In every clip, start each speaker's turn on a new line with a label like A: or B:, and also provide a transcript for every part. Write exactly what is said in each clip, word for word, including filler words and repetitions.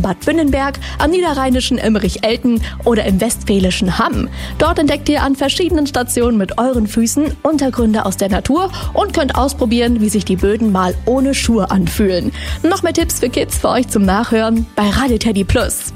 A: Bad Bünnenberg, am niederrheinischen Emmerich-Elten oder im westfälischen Hamm. Dort entdeckt ihr an verschiedenen Stationen mit euren Füßen Untergründe aus der Natur und könnt ausprobieren, wie sich die Böden mal ohne Schuhe anfühlen. Noch mehr Tipps für Kids für euch zum Nachhören bei Radio Teddy Plus.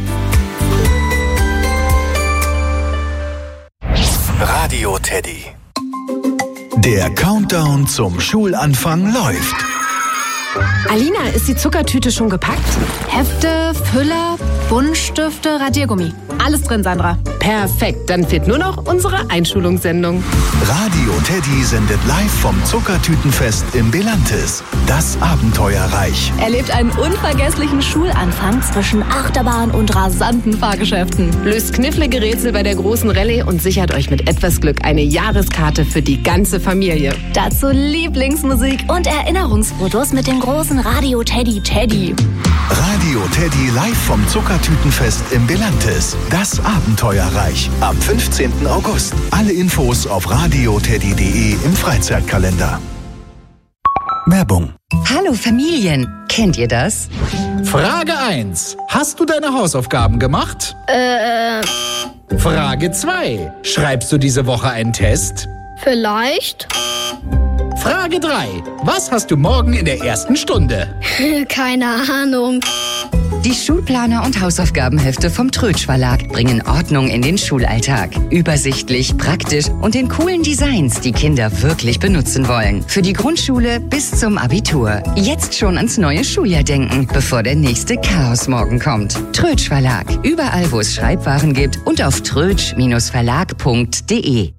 B: Radio Teddy. Der Countdown zum Schulanfang läuft.
C: Alina, ist die Zuckertüte schon gepackt? Hefte, Füller, Buntstifte, Radiergummi. Alles drin, Sandra. Perfekt, dann fehlt nur noch unsere Einschulungssendung.
B: Radio Teddy sendet live vom Zuckertütenfest im Belantis. Das Abenteuerreich.
A: Erlebt einen unvergesslichen Schulanfang zwischen Achterbahn und rasanten Fahrgeschäften.
C: Löst knifflige Rätsel bei der großen Rallye und sichert euch mit etwas Glück eine Jahreskarte für die ganze Familie.
A: Dazu Lieblingsmusik und Erinnerungsfotos mit dem großen Radio Teddy Teddy.
B: Radio Teddy live vom Zuckertütenfest im Belantis. Das Abenteuerreich. Am fünfzehnten August. Alle Infos auf radioteddy punkt de im Freizeitkalender. Werbung.
D: Hallo Familien, kennt ihr das?
E: Frage eins. Hast du deine Hausaufgaben gemacht?
F: Äh.
E: Frage zwei. Schreibst du diese Woche einen Test?
F: Vielleicht.
E: Frage drei. Was hast du morgen in der ersten Stunde?
F: Keine Ahnung.
D: Die Schulplaner und Hausaufgabenhefte vom Trötsch Verlag bringen Ordnung in den Schulalltag. Übersichtlich, praktisch und in coolen Designs, die Kinder wirklich benutzen wollen. Für die Grundschule bis zum Abitur. Jetzt schon ans neue Schuljahr denken, bevor der nächste Chaosmorgen kommt. Trötsch Verlag. Überall, wo es Schreibwaren gibt und auf trötsch Verlag punkt de.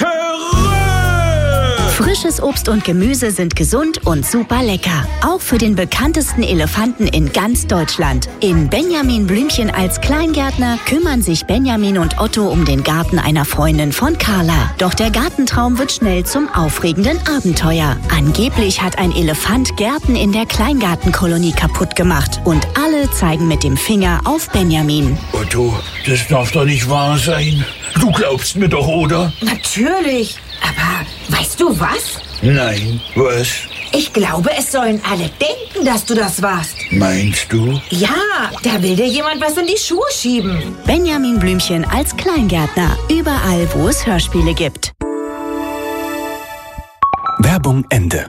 G: Frisches Obst und Gemüse sind gesund und super lecker. Auch für den bekanntesten Elefanten in ganz Deutschland. In Benjamin Blümchen als Kleingärtner kümmern sich Benjamin und Otto um den Garten einer Freundin von Carla. Doch der Gartentraum wird schnell zum aufregenden Abenteuer. Angeblich hat ein Elefant Gärten in der Kleingartenkolonie kaputt gemacht. Und alle zeigen mit dem Finger auf Benjamin.
H: Otto, das darf doch nicht wahr sein. Du glaubst mir doch, oder?
I: Natürlich. Aber weißt du was?
H: Nein, was?
I: Ich glaube, es sollen alle denken, dass du das warst.
H: Meinst du?
I: Ja, da will dir jemand was in die Schuhe schieben.
G: Benjamin Blümchen als Kleingärtner. Überall, wo es Hörspiele gibt.
B: Werbung Ende.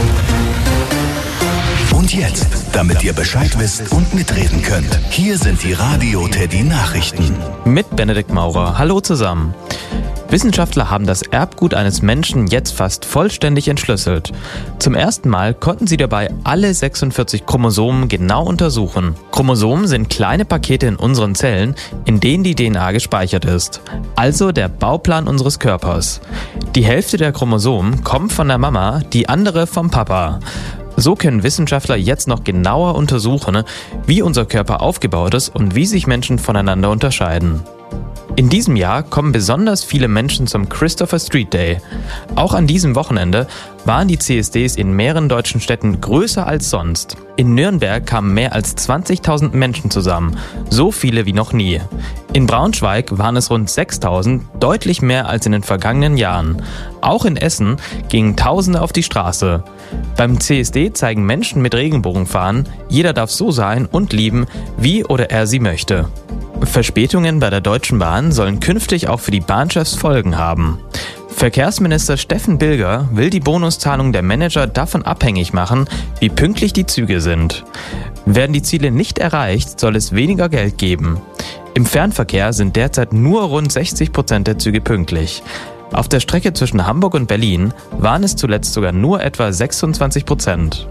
B: Und jetzt, damit ihr Bescheid wisst und mitreden könnt, hier sind die Radio Teddy Nachrichten.
J: Mit Benedikt Maurer. Hallo zusammen. Wissenschaftler haben das Erbgut eines Menschen jetzt fast vollständig entschlüsselt. Zum ersten Mal konnten sie dabei alle sechsundvierzig Chromosomen genau untersuchen. Chromosomen sind kleine Pakete in unseren Zellen, in denen die D N A gespeichert ist. Also der Bauplan unseres Körpers. Die Hälfte der Chromosomen kommt von der Mama, die andere vom Papa. So können Wissenschaftler jetzt noch genauer untersuchen, wie unser Körper aufgebaut ist und wie sich Menschen voneinander unterscheiden. In diesem Jahr kommen besonders viele Menschen zum Christopher Street Day. Auch an diesem Wochenende waren die C S Ds in mehreren deutschen Städten größer als sonst. In Nürnberg kamen mehr als zwanzigtausend Menschen zusammen, so viele wie noch nie. In Braunschweig waren es rund sechstausend, deutlich mehr als in den vergangenen Jahren. Auch in Essen gingen Tausende auf die Straße. Beim C S D zeigen Menschen mit Regenbogenfahnen, jeder darf so sein und lieben, wie oder er sie möchte. Verspätungen bei der Deutschen Bahn sollen künftig auch für die Bahnchefs Folgen haben. Verkehrsminister Steffen Bilger will die Bonuszahlung der Manager davon abhängig machen, wie pünktlich die Züge sind. Werden die Ziele nicht erreicht, soll es weniger Geld geben. Im Fernverkehr sind derzeit nur rund sechzig Prozent der Züge pünktlich. Auf der Strecke zwischen Hamburg und Berlin waren es zuletzt sogar nur etwa sechsundzwanzig Prozent.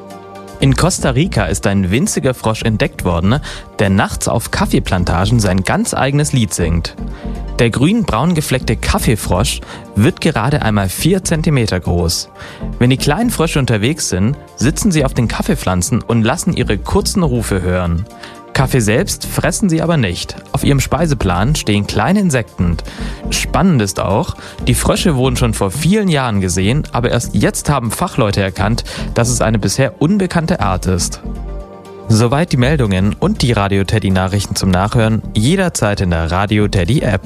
J: In Costa Rica ist ein winziger Frosch entdeckt worden, der nachts auf Kaffeeplantagen sein ganz eigenes Lied singt. Der grün-braun gefleckte Kaffeefrosch wird gerade einmal vier Zentimeter groß. Wenn die kleinen Frösche unterwegs sind, sitzen sie auf den Kaffeepflanzen und lassen ihre kurzen Rufe hören. Kaffee selbst fressen sie aber nicht. Auf ihrem Speiseplan stehen kleine Insekten. Spannend ist auch, die Frösche wurden schon vor vielen Jahren gesehen, aber erst jetzt haben Fachleute erkannt, dass es eine bisher unbekannte Art ist. Soweit die Meldungen und die Radio Teddy Nachrichten zum Nachhören jederzeit in der Radio Teddy App.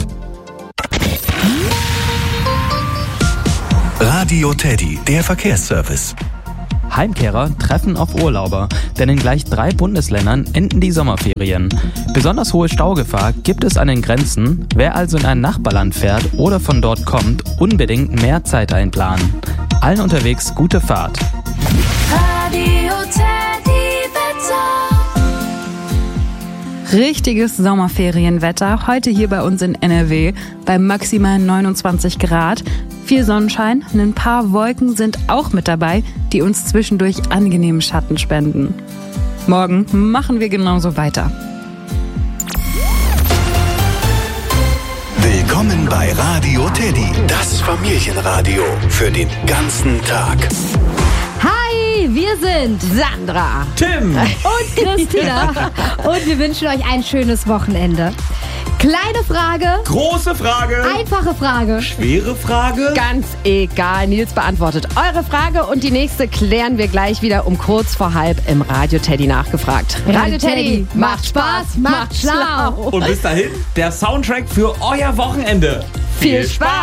B: Radio Teddy, der Verkehrsservice.
J: Heimkehrer treffen auf Urlauber, denn in gleich drei Bundesländern enden die Sommerferien. Besonders hohe Staugefahr gibt es an den Grenzen. Wer also in ein Nachbarland fährt oder von dort kommt, unbedingt mehr Zeit einplanen. Allen unterwegs gute Fahrt.
K: Radio Teddy Wetter.
L: Richtiges Sommerferienwetter heute hier bei uns in N R W bei maximal neunundzwanzig Grad. Viel Sonnenschein, ein paar Wolken sind auch mit dabei, die uns zwischendurch angenehmen Schatten spenden. Morgen machen wir genauso weiter.
B: Willkommen bei Radio Teddy, das Familienradio für den ganzen Tag.
M: Hi, wir sind Sandra,
N: Tim
M: und Christina und wir wünschen euch ein schönes Wochenende. Kleine Frage,
N: große Frage,
M: einfache Frage,
N: schwere Frage,
C: ganz egal. Nils beantwortet eure Frage und die nächste klären wir gleich wieder um kurz vor halb im Radio Teddy nachgefragt.
M: Radio Teddy macht Spaß, macht schlau.
N: Und bis dahin der Soundtrack für euer Wochenende.
C: Viel Spaß!